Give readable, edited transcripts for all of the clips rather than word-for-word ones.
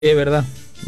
Es verdad.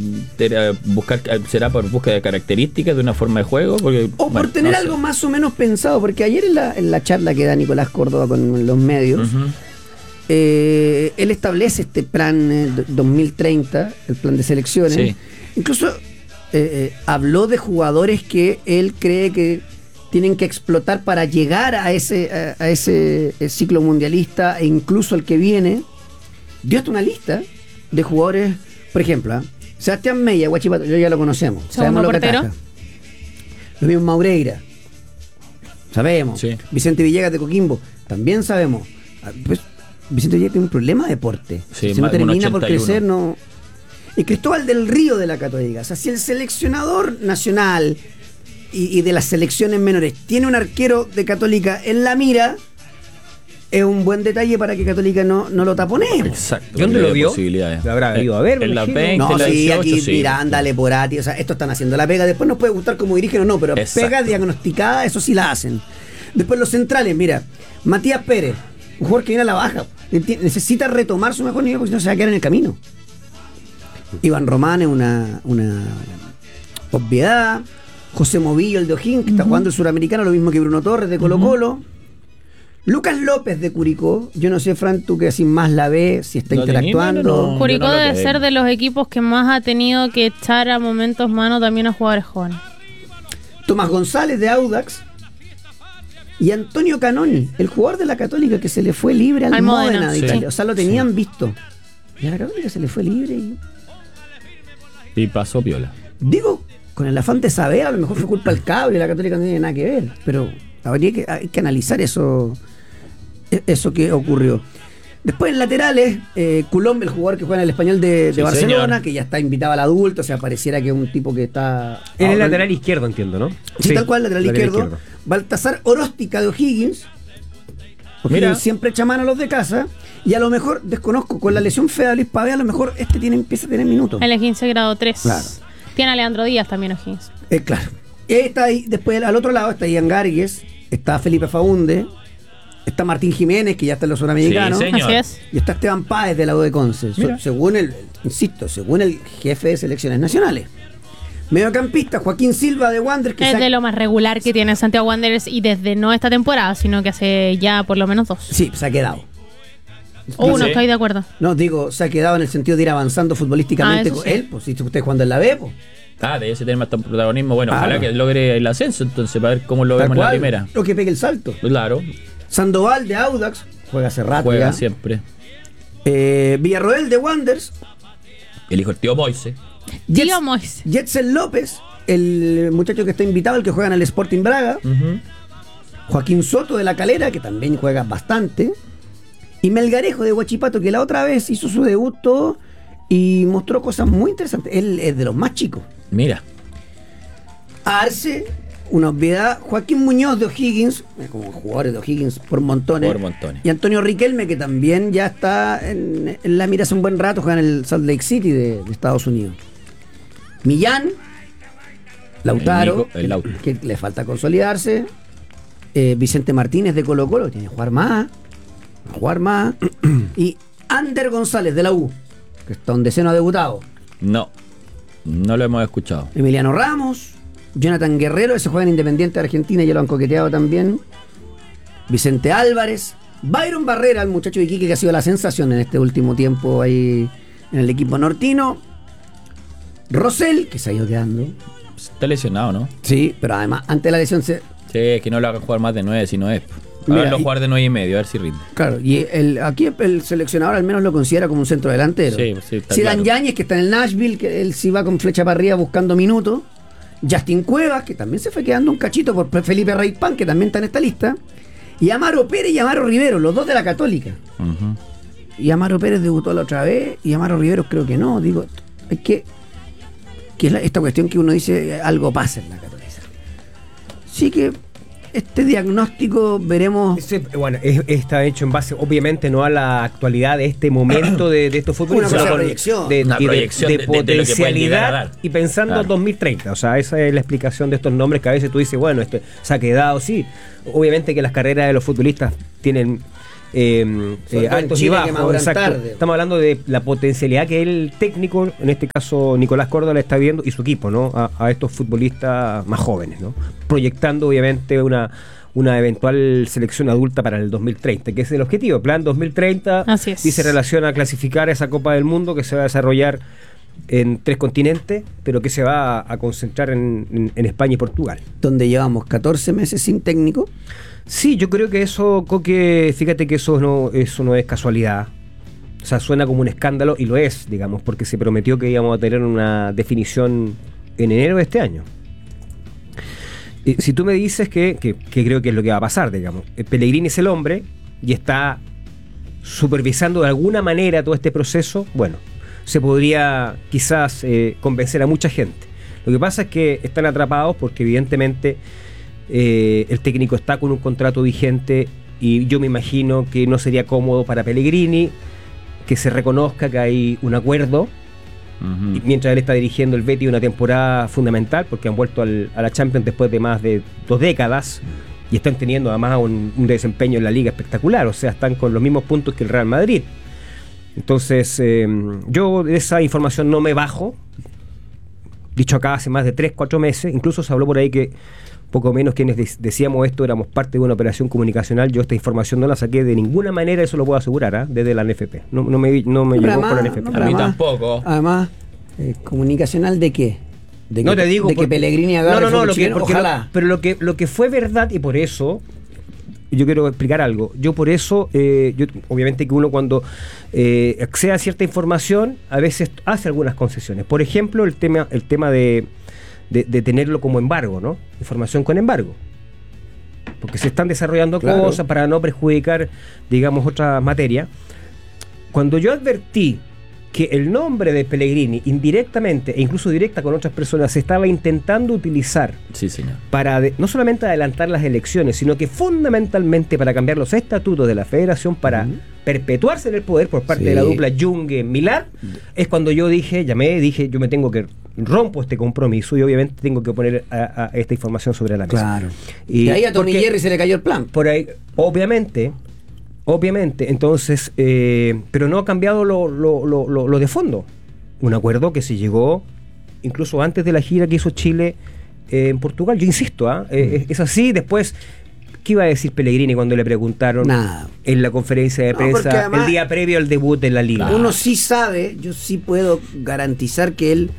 ¿Será por búsqueda de características de una forma de juego? Porque, o por tener algo más o menos pensado, porque ayer en la charla que da Nicolás Córdoba con los medios, él establece este plan 2030, el plan de selecciones. Sí. Incluso habló de jugadores que él cree que tienen que explotar para llegar a ese ciclo mundialista e incluso el que viene. Dio hasta una lista de jugadores, por ejemplo, Sebastián Mella, Huachipato, yo ya lo conocemos, sabemos lo que ataca. Lo mismo Maureira, sabemos. Sí. Vicente Villegas de Coquimbo, también sabemos. Pues, Vicente Villegas tiene un problema de porte. Sí, si no termina por crecer, no. Y Cristóbal del Río de la Católica. O sea, si el seleccionador nacional y de las selecciones menores tiene un arquero de Católica en la mira, es un buen detalle para que Católica no lo taponemos. Exacto. ¿Dónde lo vio? ¿Lo habrá ido a ver? En la 20, no, la 18, aquí sí. Miranda, Leporati, o sea, estos están haciendo la pega. Después nos puede gustar cómo dirigen o no, pero exacto. Pega diagnosticada, eso sí la hacen. Después los centrales, mira, Matías Pérez, un jugador que viene a la baja, necesita retomar su mejor nivel porque si no se va a quedar en el camino. Iván Román es una obviedad. José Movillo, el de O'Higgins, que está jugando el suramericano, lo mismo que Bruno Torres de Colo Colo. Lucas López de Curicó, yo no sé, Fran, tú que así más la ves, si está interactuando. Curicó debe ser de los equipos que más ha tenido que echar a momentos mano también a jugadores jóvenes. Tomás González de Audax y Antonio Canoni, el jugador de la Católica que se le fue libre al Módena de Italia. O sea, lo tenían visto. Y a la Católica se le fue libre y pasó piola. Digo, con el afán de saber, a lo mejor fue culpa del cable, la Católica no tiene nada que ver, pero hay que analizar eso que ocurrió. Después en laterales, Coulomb, el jugador que juega en el Español de Barcelona, señor, que ya está invitado al adulto, o sea, pareciera que es un tipo que está... En el lateral izquierdo, entiendo, ¿no? Sí, tal cual, lateral izquierdo. Baltasar Oróstica de O'Higgins, porque siempre echa mano a los de casa, y a lo mejor, desconozco, con la lesión fea de Luis Pavea, a lo mejor empieza a tener minutos. El 15 grado 3. Claro. Tiene a Leandro Díaz también O'Higgins. Claro. Está ahí, después al otro lado está Ian Gargues, está Felipe Faunde, está Martín Jiménez, que ya está en los Sudamericanos. Sí, así es. Y está Esteban Páez de la U de Conce, según el jefe de selecciones nacionales. Mediocampista, Joaquín Silva de Wanderers, que es de lo más regular que tiene Santiago Wanderers, y desde no esta temporada, sino que hace ya por lo menos 2. Sí, se ha quedado. No estoy de acuerdo. No, digo, se ha quedado en el sentido de ir avanzando futbolísticamente con él, pues si usted jugando en la B, pues. Debe tener más protagonismo. Bueno, ojalá que logre el ascenso, entonces, para ver cómo lo vemos en la primera. Lo que pegue el salto. Claro. Sandoval de Audax, juega hace rato. Juega ya. Siempre. Villarroel de Wanderers. El hijo del tío Moise. Jetsen López, el muchacho que está invitado, el que juega en el Sporting Braga. Joaquín Soto de La Calera, que también juega bastante. Y Melgarejo de Huachipato, que la otra vez hizo su debut todo y mostró cosas muy interesantes. Él es de los más chicos. Mira. Arce, una obviedad. Joaquín Muñoz de O'Higgins, como jugadores de O'Higgins por montones. Y Antonio Riquelme, que también ya está en la mira hace un buen rato, juega en el Salt Lake City de Estados Unidos. Millán, Lautaro, que le falta consolidarse. Vicente Martínez de Colo Colo, tiene que jugar más. Y Ander González de la U, que está donde se no ha debutado. No lo hemos escuchado. Emiliano Ramos, Jonathan Guerrero, ese juega en Independiente de Argentina, ya lo han coqueteado también. Vicente Álvarez, Byron Barrera, el muchacho de Iquique que ha sido la sensación en este último tiempo ahí en el equipo nortino. Rosell, que se ha ido quedando. Está lesionado, ¿no? Sí, pero además, antes de la lesión Sí, es que no lo hagan jugar más de 9, si no es. Háganlo jugar de 9.5, a ver si rinde. Claro, y aquí el seleccionador al menos lo considera como un centro delantero. Sí, está Zidane Yáñez, que está en el Nashville, que él sí va con flecha para arriba buscando minutos. Justin Cuevas, que también se fue quedando un cachito por Felipe Reitpan, que también está en esta lista. Y Amaro Pérez y Amaro Rivero, los dos de la Católica. Y Amaro Pérez debutó la otra vez, y Amaro Rivero creo que no. Digo, es que es esta cuestión que uno dice, algo pasa en la Católica. Sí que este diagnóstico veremos. Está hecho en base, obviamente, no a la actualidad de este momento de estos futbolistas, sino una proyección de potencialidad lo que pueden llegar a dar. Y pensando 2030, o sea, esa es la explicación de estos nombres que a veces tú dices, bueno, esto se ha quedado, sí. Obviamente que las carreras de los futbolistas tienen altos y Chile, que bajos. maduran Exacto. tarde. Estamos hablando de la potencialidad que el técnico, en este caso Nicolás Córdoba, le está viendo, y su equipo, ¿no? A estos futbolistas más jóvenes, ¿no? Proyectando obviamente una eventual selección adulta para el 2030, que es el objetivo. Plan 2030 Así es. dice relación a clasificar a esa Copa del Mundo que se va a desarrollar en 3 continentes, pero que se va a concentrar en España y Portugal. Donde llevamos 14 meses sin técnico. Sí, yo creo que eso, Coque, fíjate que eso no es casualidad. O sea, suena como un escándalo, y lo es, digamos, porque se prometió que íbamos a tener una definición en enero de este año. Si tú me dices que creo que es lo que va a pasar, digamos, Pellegrini es el hombre y está supervisando de alguna manera todo este proceso, bueno, se podría quizás convencer a mucha gente. Lo que pasa es que están atrapados porque evidentemente el técnico está con un contrato vigente, y yo me imagino que no sería cómodo para Pellegrini que se reconozca que hay un acuerdo. Y mientras él está dirigiendo el Betis, una temporada fundamental, porque han vuelto a la Champions después de más de 2 décadas y están teniendo además un desempeño en la liga espectacular, o sea, están con los mismos puntos que el Real Madrid. Entonces, yo de esa información no me bajo. Dicho acá hace más de 3-4 meses, incluso se habló por ahí que poco menos quienes decíamos esto éramos parte de una operación comunicacional. Yo esta información no la saqué de ninguna manera, eso lo puedo asegurar, desde la NFP. No me llegó por la NFP. A mí tampoco. Además, ¿comunicacional de qué? No te digo de que Pellegrini agarre ojalá. Pero lo que fue verdad, y por eso yo quiero explicar algo. Yo por eso, obviamente que uno cuando accede a cierta información a veces hace algunas concesiones. Por ejemplo, el tema de tenerlo como embargo, ¿no? Información con embargo. Porque se están desarrollando cosas para no perjudicar, digamos, otra materia. Cuando yo advertí que el nombre de Pellegrini indirectamente e incluso directa con otras personas se estaba intentando utilizar, sí, señor, para no solamente adelantar las elecciones, sino que fundamentalmente para cambiar los estatutos de la federación para perpetuarse en el poder por parte de la dupla Junge-Milad, es cuando yo dije, yo me tengo que rompo este compromiso y obviamente tengo que poner a esta información sobre la mesa. Claro. Y ahí a Tony Jerry se le cayó el plan. Por ahí, obviamente, entonces, pero no ha cambiado lo de fondo. Un acuerdo que se llegó incluso antes de la gira que hizo Chile en Portugal. Yo insisto, es así. Después, ¿qué iba a decir Pellegrini cuando le preguntaron en la conferencia de prensa además, el día previo al debut en la Liga? Uno sí sabe, yo sí puedo garantizar que él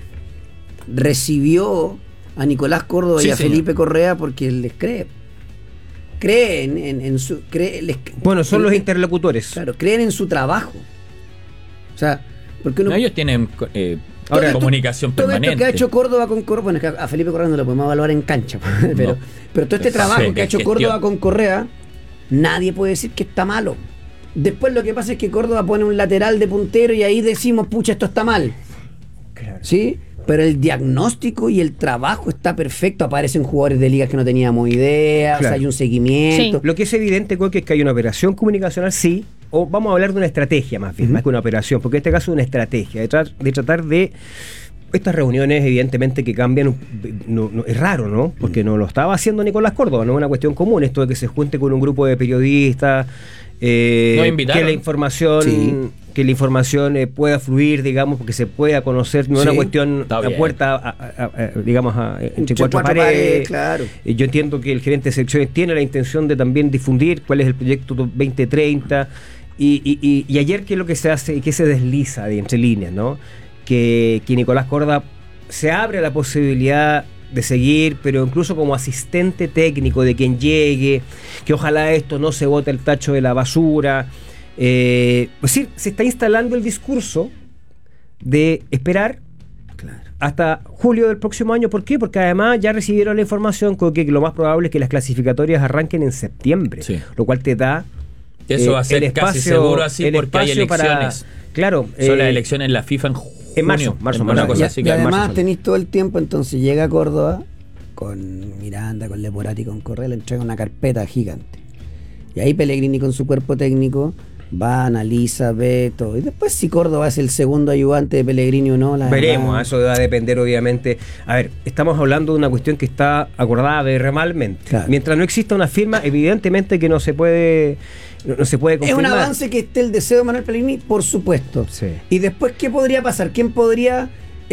recibió a Nicolás Córdoba y a Felipe Correa porque él les cree. Creen en su... Bueno, son los interlocutores. Claro, creen en su trabajo. O sea, porque uno... ellos tienen comunicación todo permanente. Esto que ha hecho Córdoba con Correa, bueno, es que a Felipe Correa no lo podemos evaluar en cancha, pero todo este trabajo que ha hecho Córdoba con Correa, nadie puede decir que está malo. Después lo que pasa es que Córdoba pone un lateral de puntero y ahí decimos, pucha, esto está mal. Claro. ¿Sí? Pero el diagnóstico y el trabajo está perfecto. Aparecen jugadores de ligas que no teníamos idea, o sea, hay un seguimiento. Lo que es evidente, Coque, es que hay una operación comunicacional, sí, o vamos a hablar de una estrategia más bien, más que una operación, porque en este caso es una estrategia, de tratar de... Estas reuniones, evidentemente, que cambian, es raro, ¿no? Porque no lo estaba haciendo Nicolás Córdoba, no es una cuestión común, esto de que se junte con un grupo de periodistas, que la información pueda fluir, digamos, porque se pueda conocer, no es una cuestión a puerta, digamos, entre cuatro paredes. Claro. Yo entiendo que el gerente de secciones tiene la intención de también difundir cuál es el proyecto 2030 y ayer qué es lo que se hace y qué se desliza de entre líneas, ¿no? Que Nicolás Córdoba se abre a la posibilidad de seguir, pero incluso como asistente técnico de quien llegue, que ojalá esto no se bote el tacho de la basura. Es decir, se está instalando el discurso de esperar hasta julio del próximo año. ¿Por qué? Porque además ya recibieron la información que lo más probable es que las clasificatorias arranquen en septiembre, lo cual te da eso va a ser casi seguro así porque hay elecciones. Claro, son las elecciones en la FIFA en marzo. Una cosa así, y además tenéis todo el tiempo, entonces llega Córdoba con Miranda, con Leporati, con Correa, le entrega una carpeta gigante. Y ahí Pellegrini con su cuerpo técnico va, analiza, ve todo. Y después si Córdoba es el segundo ayudante de Pellegrini o no, veremos, eso va a depender obviamente. A ver, estamos hablando de una cuestión que está acordada verbalmente. Mientras no exista una firma, evidentemente que no se puede no se puede Es confirmar. un avance que esté el deseo de Manuel Pellegrini, por supuesto. Sí. Y después, ¿qué podría pasar? ¿Quién podría